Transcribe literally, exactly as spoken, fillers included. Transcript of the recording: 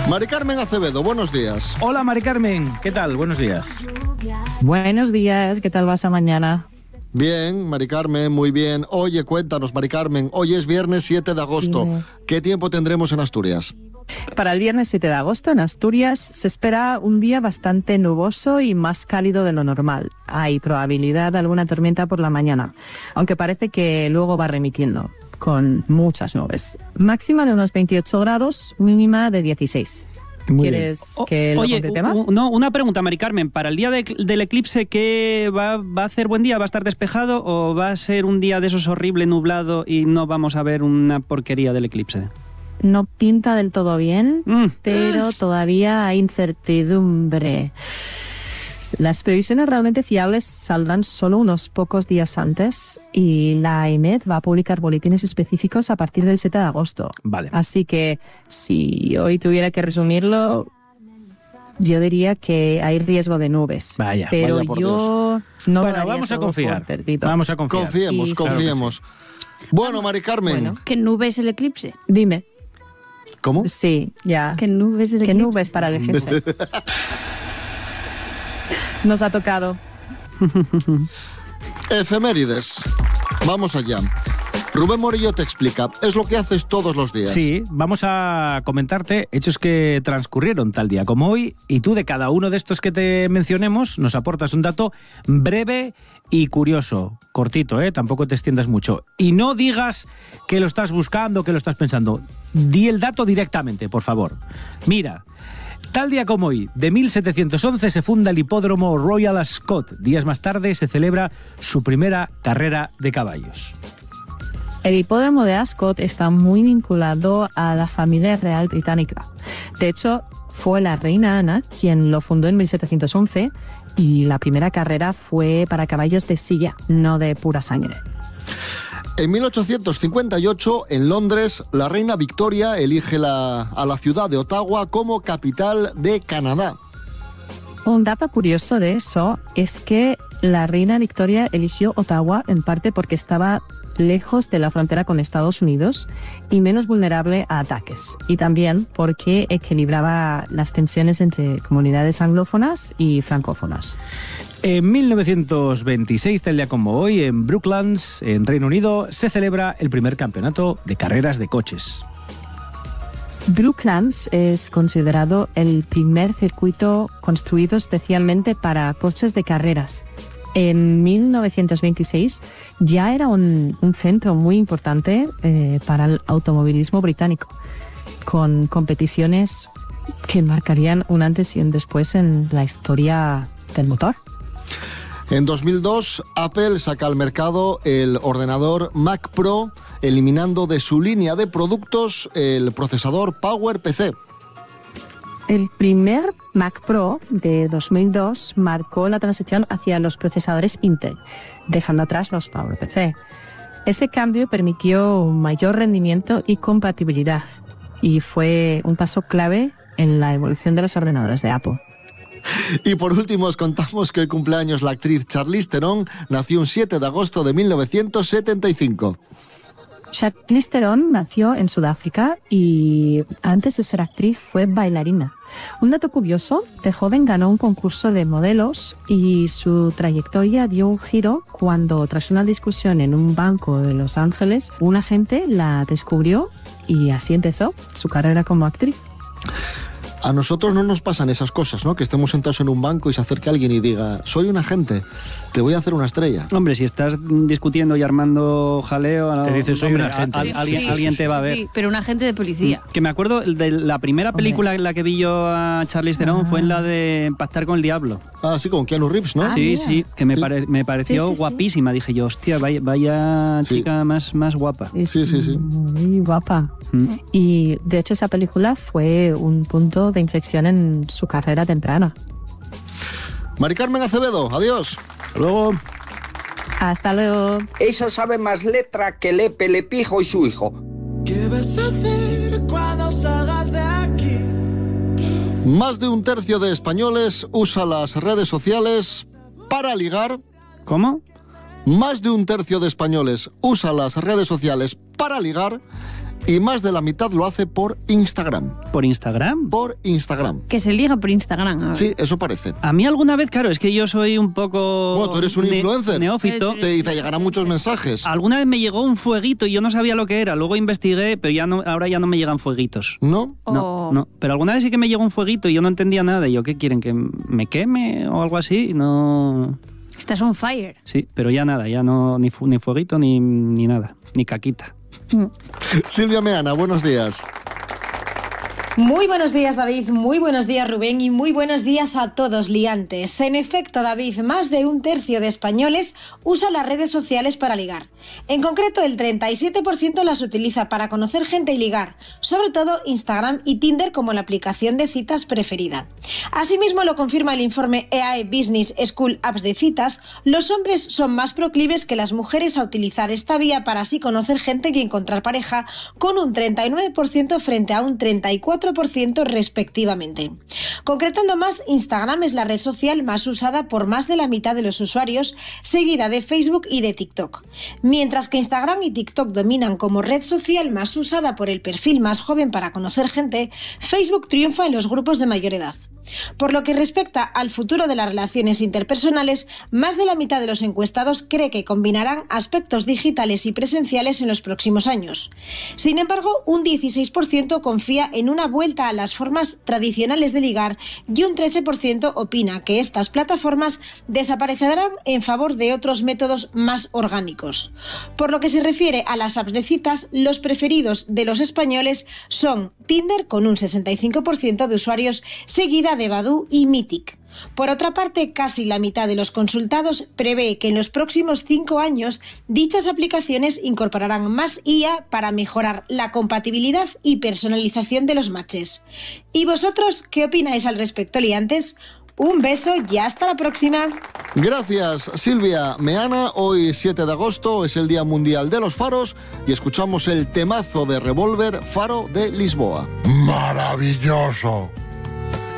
Mari Carmen Acevedo, buenos días. Hola Mari Carmen, ¿qué tal? Buenos días. Buenos días, ¿qué tal va esa mañana? Bien, Mari Carmen, muy bien. Oye, cuéntanos, Mari Carmen, hoy es viernes siete de agosto. Dime. ¿Qué tiempo tendremos en Asturias? Para el viernes siete de agosto en Asturias se espera un día bastante nuboso y más cálido de lo normal. Hay probabilidad de alguna tormenta por la mañana, aunque parece que luego va remitiendo, con muchas nubes. Máxima de unos veintiocho grados, mínima de dieciséis. Muy ¿Quieres bien. que O, lo oye, concrete más? u- no, una pregunta, Mari Carmen. Para el día de- del eclipse, ¿qué va, va a hacer buen día? ¿Va a estar despejado o va a ser un día de esos horrible, nublado y no vamos a ver una porquería del eclipse? No pinta del todo bien, Mm. pero todavía hay incertidumbre. Las previsiones realmente fiables saldrán solo unos pocos días antes y la E M E D va a publicar boletines específicos a partir del siete de agosto. Vale. Así que si hoy tuviera que resumirlo, yo diría que hay riesgo de nubes. Vaya, pero vaya por yo no Bueno, daría vamos a todo confiar. por perdido. Vamos a confiar. Confiemos, Y- confiemos. Bueno, Mari Carmen. Bueno. ¿Qué nube es el eclipse? Dime. ¿Cómo? Sí, ya. ¿Qué nube es el ¿Qué eclipse? nubes para elegirse? Nos ha tocado. Efemérides. Vamos allá. Rubén Morillo te explica. Es lo que haces todos los días. Sí, vamos a comentarte hechos que transcurrieron tal día como hoy y tú de cada uno de estos que te mencionemos nos aportas un dato breve y curioso, cortito, ¿eh? Tampoco te extiendas mucho. Y no digas que lo estás buscando, que lo estás pensando. Di el dato directamente, por favor. Mira, tal día como hoy, de mil setecientos once, se funda el hipódromo Royal Ascot. Días más tarde se celebra su primera carrera de caballos. El hipódromo de Ascot está muy vinculado a la familia real británica. De hecho, fue la reina Ana quien lo fundó en mil setecientos once y la primera carrera fue para caballos de silla, no de pura sangre. En mil ochocientos cincuenta y ocho, en Londres, la reina Victoria elige la, a la ciudad de Ottawa como capital de Canadá. Un dato curioso de eso es que la reina Victoria eligió Ottawa en parte porque estaba lejos de la frontera con Estados Unidos y menos vulnerable a ataques. Y también porque equilibraba las tensiones entre comunidades anglófonas y francófonas. En mil novecientos veintiséis, tal día como hoy, en Brooklands, en Reino Unido, se celebra el primer campeonato de carreras de coches. Brooklands es considerado el primer circuito construido especialmente para coches de carreras. En mil novecientos veintiséis ya era un, un centro muy importante eh, para el automovilismo británico, con competiciones que marcarían un antes y un después en la historia del motor. En dos mil dos, Apple saca al mercado el ordenador Mac Pro, eliminando de su línea de productos el procesador PowerPC. El primer Mac Pro de dos mil dos marcó la transición hacia los procesadores Intel, dejando atrás los PowerPC. Ese cambio permitió un mayor rendimiento y compatibilidad y fue un paso clave en la evolución de los ordenadores de Apple. Y por último os contamos que hoy cumpleaños la actriz Charlize Theron, nació un siete de agosto de mil novecientos setenta y cinco. Charlize Theron nació en Sudáfrica y antes de ser actriz fue bailarina. Un dato curioso, de joven ganó un concurso de modelos y su trayectoria dio un giro cuando, tras una discusión en un banco de Los Ángeles, un agente la descubrió y así empezó su carrera como actriz. A nosotros no nos pasan esas cosas, ¿no? Que estemos sentados en un banco y se acerque alguien y diga, soy un agente, te voy a hacer una estrella. Hombre, si estás discutiendo y armando jaleo... Te dicen, soy hombre, un agente. a- a- Sí, alguien, sí, alguien sí, te va a sí, ver. sí, pero un agente de policía. Que me acuerdo de la primera película en la que vi yo a Charlize Theron fue en la de Pactar con el Diablo. Ah, sí, con Keanu Reeves, ¿no? Ah, sí, mira. sí, que me, Sí. pare- me pareció Sí, sí, sí. guapísima. Dije yo, hostia, vaya, vaya Sí. chica más, más guapa. Es Sí, sí, sí. muy guapa. Mm. Y de hecho esa película fue un punto de inflexión en su carrera temprana. Mari Carmen Acevedo, adiós. Hasta luego. Hasta luego. Eso sabe más letra que Lepe, Lepijo y su hijo. ¿Qué vas a hacer cuando salgas de aquí? Más de un tercio de españoles usa las redes sociales para ligar. ¿Cómo? Más de un tercio de españoles usa las redes sociales para ligar y más de la mitad lo hace por Instagram. ¿Por Instagram? Por Instagram. Que se liga por Instagram. ahora. Sí, eso parece. A mí alguna vez, claro, es que yo soy un poco... Bueno, tú eres un ne- influencer. Neófito. Te, te llegarán muchos mensajes. Alguna vez me llegó un fueguito y yo no sabía lo que era. Luego investigué, pero ya no, ahora ya no me llegan fueguitos. ¿No? No, O- no. Pero alguna vez sí que me llegó un fueguito y yo no entendía nada. Y yo, ¿qué quieren? ¿Que me queme o algo así? No... Estás on fire. Sí, pero ya nada, ya no ni, fu- ni fueguito ni, ni nada, ni caquita. Silvia Meana, buenos días. Muy buenos días, David, muy buenos días, Rubén, y muy buenos días a todos liantes. En efecto, David, más de un tercio de españoles usa las redes sociales para ligar. En concreto, el treinta y siete por ciento las utiliza para conocer gente y ligar, sobre todo Instagram y Tinder como la aplicación de citas preferida. Asimismo, lo confirma el informe E A E Business School Apps de citas, los hombres son más proclives que las mujeres a utilizar esta vía para así conocer gente y encontrar pareja, con un treinta y nueve por ciento frente a un treinta y cuatro por ciento respectivamente. Concretando más, Instagram es la red social más usada por más de la mitad de los usuarios, seguida de Facebook y de TikTok. Mientras que Instagram y TikTok dominan como red social más usada por el perfil más joven para conocer gente, Facebook triunfa en los grupos de mayor edad. Por lo que respecta al futuro de las relaciones interpersonales, más de la mitad de los encuestados cree que combinarán aspectos digitales y presenciales en los próximos años. Sin embargo, un dieciséis por ciento confía en una vuelta a las formas tradicionales de ligar y un trece por ciento opina que estas plataformas desaparecerán en favor de otros métodos más orgánicos. Por lo que se refiere a las apps de citas, los preferidos de los españoles son Tinder con un sesenta y cinco por ciento de usuarios, seguida de Badoo y Mythic. Por otra parte, casi la mitad de los consultados prevé que en los próximos cinco años dichas aplicaciones incorporarán más I A para mejorar la compatibilidad y personalización de los matches. ¿Y vosotros qué opináis al respecto, liantes? Un beso y hasta la próxima. Gracias, Silvia Meana. Hoy, siete de agosto, es el Día Mundial de los Faros y escuchamos el temazo de Revolver, Faro de Lisboa. Maravilloso.